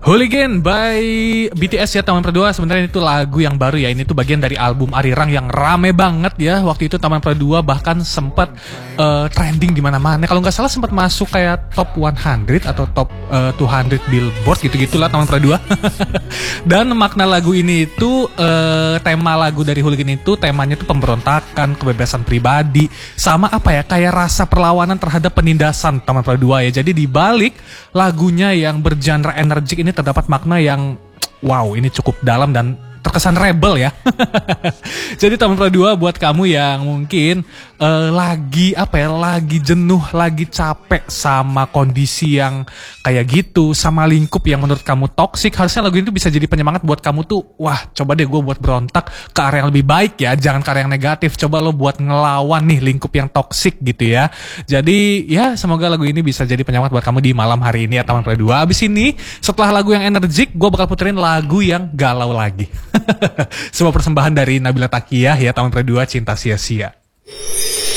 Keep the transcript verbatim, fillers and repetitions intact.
Hooligan by B T S ya Taman Pradua. Sebenarnya itu lagu yang baru ya. Ini tuh bagian dari album Arirang yang rame banget ya. Waktu itu Taman Pradua bahkan sempat uh, trending di mana-mana. Kalau nggak salah sempat masuk kayak top seratus atau top uh, dua ratus Billboard gitu-gitulah Taman Pradua. Dan makna lagu ini itu uh, tema lagu dari Hooligan itu temanya tuh pemberontakan, kebebasan pribadi, sama apa ya kayak rasa perlawanan terhadap penindasan Taman Pradua ya. Jadi di balik lagunya yang bergenre energik ini terdapat makna yang wow, ini cukup dalam dan terkesan rebel ya. Jadi Taman Pradua buat kamu yang mungkin uh, lagi apa ya, lagi jenuh, lagi capek sama kondisi yang kayak gitu, sama lingkup yang menurut kamu toksik, harusnya lagu ini tuh bisa jadi penyemangat buat kamu tuh. Wah, coba deh gue buat berontak ke arah yang lebih baik ya, jangan ke arah yang negatif. Coba lo buat ngelawan nih lingkup yang toksik gitu ya. Jadi ya semoga lagu ini bisa jadi penyemangat buat kamu di malam hari ini ya Taman Pradua. Abis ini setelah lagu yang energik, gue bakal puterin lagu yang galau lagi. Semua persembahan dari Nabila Taqiyah ya Taman Pradua, Cinta Sia-Sia.